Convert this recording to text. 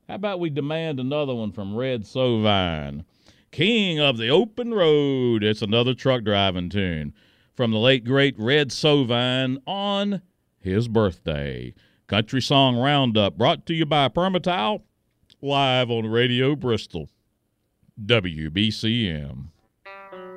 How about we demand another one from Red Sovine? King of the Open Road. It's another truck driving tune from the late, great Red Sovine on his birthday. Country Song Roundup brought to you by Permatile, live on Radio Bristol, WBCM.